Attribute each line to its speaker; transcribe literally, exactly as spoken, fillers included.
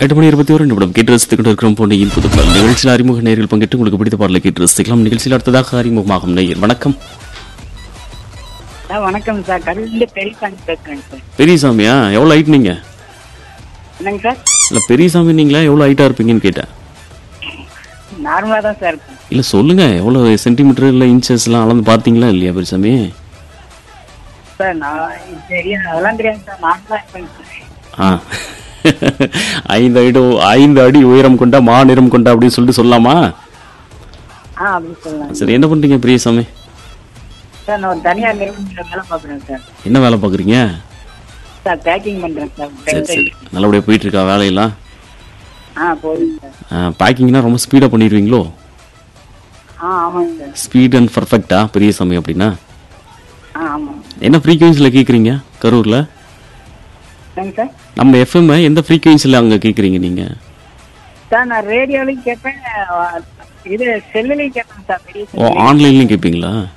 Speaker 1: எட்டு மணி இருபத்தி ஒரு நிமிடம் கேட்டு ரசித்துக் கொண்டிருக்கிறோம். பொன்னியின் புதுக்குரல் நிகழ்ச்சியில் அறிமுக நேரில் பங்கேற்று உங்களுக்கு பிடித்த பாடலை கேட்டு ரசிக்கலாம். நிகழ்ச்சியில் அடுத்ததாக அறிமுகமாகும் நேயர். வணக்கம்.
Speaker 2: வணக்கம் சார். கருவிலிருந்து பெரியசாமி பேசுறேன் சார்.
Speaker 1: பெரியசாமியா? எவ்வளவு ஹைட் நீங்க?
Speaker 2: என்னங்க சார்?
Speaker 1: இல்ல பெரியசாமி நீங்களா எவ்வளவு ஹைட்டா இருப்பீங்கன்னு கேட்டேன்.
Speaker 2: நார்மலா தான் சார் இருக்கும்.
Speaker 1: இல்ல சொல்லுங்க, எவ்வளவு சென்டிமீட்டர் இல்ல இன்ச்சஸ் எல்லாம் அளந்து பாத்தீங்களா இல்லையா பெரியசாமி?
Speaker 2: சார் நான் தெரியும், அதெல்லாம் தெரியாது சார். நார்மலா இருப்பேன் சார்.
Speaker 1: ஆ ஐந்து அடி ஐந்து அடி உயரம் கொண்ட மா நிறம் கொண்ட அப்படின்னு சொல்லிட்டு சொல்லலாமா?
Speaker 2: ஆ அப்படி சொல்லலாம்.
Speaker 1: சரி, என்ன பண்றீங்க பெரியசாமி?
Speaker 2: சார் நான் ஒரு தனியார் நிறுவனத்தில் வேலை பார்க்குறேன் சார்.
Speaker 1: என்ன வேலை பாக்குறீங்க?
Speaker 2: சார் பேக்கிங் பண்றேன் சார்.
Speaker 1: சரி சரி, நல்லபடியா போயிட்டு இருக்கா வேலையெல்லாம்?
Speaker 2: ஆ போதும் சார்.
Speaker 1: பேக்கிங்னா ரொம்ப ஸ்பீடா பண்ணிடுவீங்களோ?
Speaker 2: ஆ ஆமாங்க சார்.
Speaker 1: ஸ்பீட் அண்ட் பர்ஃபெக்டா பெரியசாமி அப்படின்னா?
Speaker 2: ஆ ஆமாம்.
Speaker 1: என்ன ஃப்ரீக்வன்சில கேக்குறீங்க கரூர்ல?
Speaker 2: என்னங்க சார்?
Speaker 1: நம்ம எஃப்எம் எந்த ஃப்ரீக்வன்சில அங்க கேக்குறீங்க நீங்க?
Speaker 2: சார் நான் ரேடியோலையும் கேட்பேன், இது செல்லுலையும் கேட்பேன் சார். பெரிய
Speaker 1: ஓ, ஆன்லைன்லயும் கேட்பீங்களா?